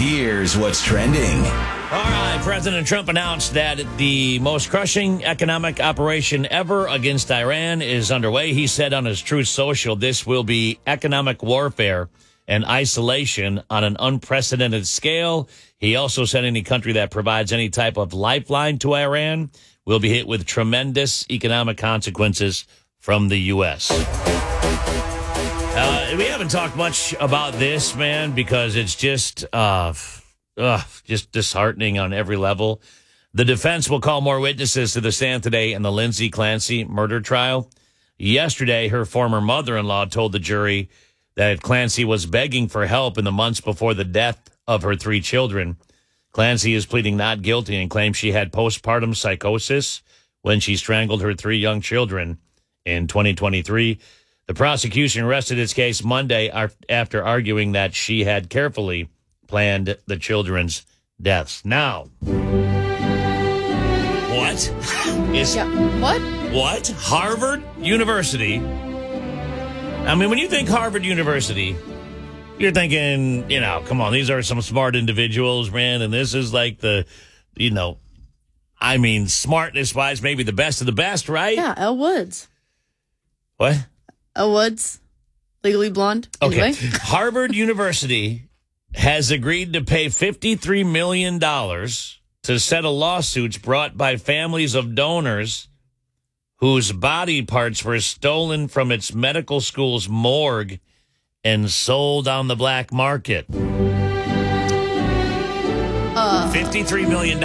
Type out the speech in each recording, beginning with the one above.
Here's what's trending. All right, President Trump announced that the most crushing economic operation ever against Iran is underway. He said on his Truth Social, this will be economic warfare and isolation on an unprecedented scale. He also said any country that provides any type of lifeline to Iran will be hit with tremendous economic consequences from the U.S. We haven't talked much about this, man, because it's just disheartening on every level. The defense will call more witnesses to the stand today in the Lindsay Clancy murder trial. Yesterday, her former mother-in-law told the jury that Clancy was begging for help in the months before the death of her 3 children. Clancy is pleading not guilty and claims she had postpartum psychosis when she strangled her 3 young children in 2023. The prosecution rested its case Monday after arguing that she had carefully planned the children's deaths. Now, what? What? Harvard University. I mean, when you think Harvard University, you're thinking, come on, these are some smart individuals, man, and this is like the, smartness-wise, maybe the best of the best, right? Yeah, Elle Woods. What? Elle Woods, Legally Blonde. Okay. Anyway. Harvard University has agreed to pay $53 million to settle lawsuits brought by families of donors whose body parts were stolen from its medical school's morgue and sold on the black market. $53 million.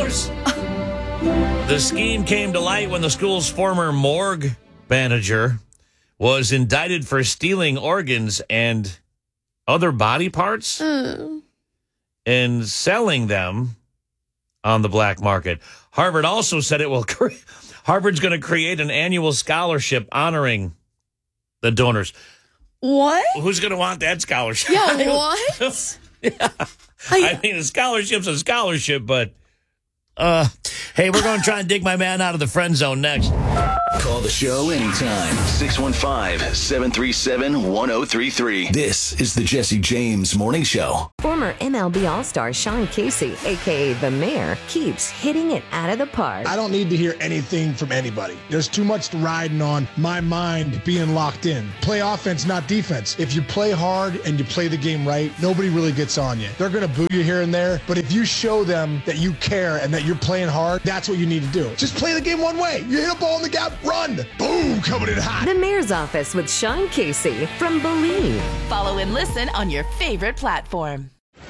The scheme came to light when the school's former morgue manager was indicted for stealing organs and other body parts and selling them on the black market. Harvard also said Harvard's going to create an annual scholarship honoring the donors. What? Who's going to want that scholarship? Yeah, what? Yeah. I mean, a scholarship's a scholarship, but hey, we're going to try and dig my man out of the friend zone next. Call the show anytime. 615-737-1033. This is the Jesse James Morning Show. Former MLB All-Star Sean Casey, a.k.a. The Mayor, keeps hitting it out of the park. I don't need to hear anything from anybody. There's too much riding on my mind being locked in. Play offense, not defense. If you play hard and you play the game right, nobody really gets on you. They're going to boo you here and there, but if you show them that you care and that you're playing hard, that's what you need to do. Just play the game one way. You hit a ball in the gap, run. Boom, coming in hot. The Mayor's Office with Sean Casey from Believe. Follow and listen on your favorite platform.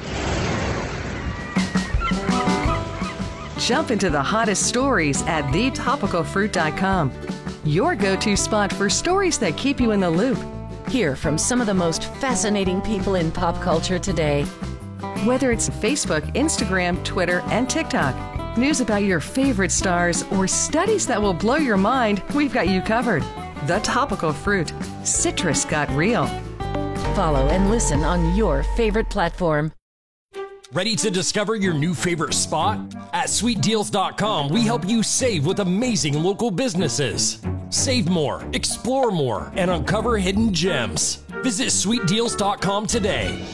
Jump into the hottest stories at thetopicalfruit.com. Your go-to spot for stories that keep you in the loop. Hear from some of the most fascinating people in pop culture today. Whether it's Facebook, Instagram, Twitter, and TikTok. News about your favorite stars or studies that will blow your mind, we've got you covered. The Topical Fruit. Citrus got real. Follow and listen on your favorite platform. Ready to discover your new favorite spot? At sweetdeals.com, we help you save with amazing local businesses. Save more, explore more, and uncover hidden gems. Visit sweetdeals.com today.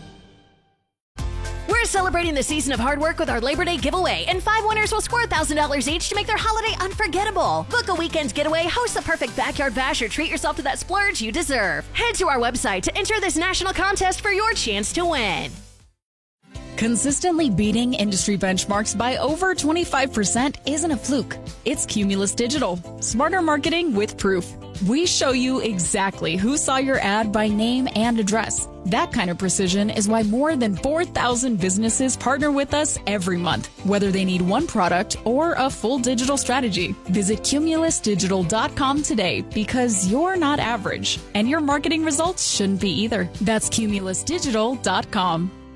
We're celebrating the season of hard work with our Labor Day giveaway, and 5 winners will score $1,000 each to make their holiday unforgettable. Book a weekend's getaway, host the perfect backyard bash, or treat yourself to that splurge you deserve. Head to our website to enter this national contest for your chance to win. Consistently beating industry benchmarks by over 25% isn't a fluke. It's Cumulus Digital. Smarter marketing with proof. We show you exactly who saw your ad by name and address. That kind of precision is why more than 4,000 businesses partner with us every month, whether they need one product or a full digital strategy. Visit cumulusdigital.com today because you're not average, and your marketing results shouldn't be either. That's cumulusdigital.com.